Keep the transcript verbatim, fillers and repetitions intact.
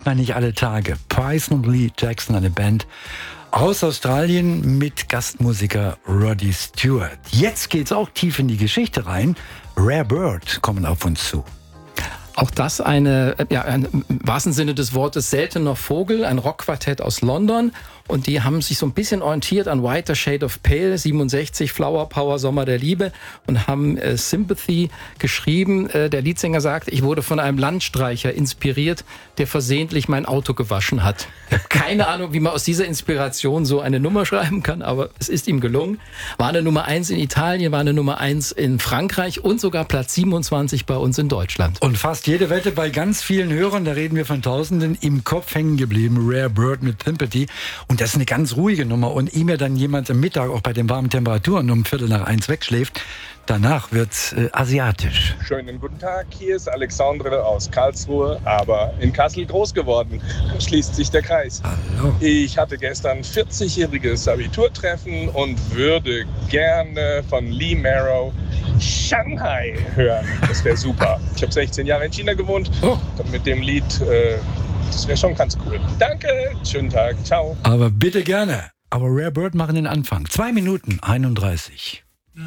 man nicht alle Tage. Price und Lee Jackson, eine Band aus Australien mit Gastmusiker Roddy Stewart. Jetzt geht's auch tief in die Geschichte rein. Rare Bird kommen auf uns zu. Auch das eine, ja, ein, im wahrsten Sinne des Wortes, seltener Vogel, ein Rockquartett aus London. Und die haben sich so ein bisschen orientiert an Whiter Shade of Pale, siebenundsechzig, Flower Power, Sommer der Liebe, und haben äh, Sympathy geschrieben. Äh, der Leadsänger sagt, ich wurde von einem Landstreicher inspiriert, der versehentlich mein Auto gewaschen hat. Ich habe keine Ahnung, wie man aus dieser Inspiration so eine Nummer schreiben kann, aber es ist ihm gelungen. War eine Nummer eins in Italien, war eine Nummer eins in Frankreich und sogar Platz siebenundzwanzig bei uns in Deutschland. Und fast jede Wette bei ganz vielen Hörern, da reden wir von Tausenden, im Kopf hängen geblieben. Rare Bird mit Sympathy. Und das ist eine ganz ruhige Nummer. Und ehe mir dann jemand am Mittag auch bei den warmen Temperaturen um Viertel nach eins wegschläft, danach wird's äh, asiatisch. Schönen guten Tag, hier ist Alexandre aus Karlsruhe, aber in Kassel groß geworden. Da schließt sich der Kreis. Hallo. Ich hatte gestern vierzigjähriges Abiturtreffen und würde gerne von Lee Marrow Shanghai hören. Das wäre super. Ich habe sechzehn Jahre in China gewohnt. Oh. Und mit dem Lied, äh, das wäre schon ganz cool. Danke, schönen Tag, ciao. Aber bitte gerne. Aber Rare Bird machen den Anfang. zwei Minuten einunddreißig.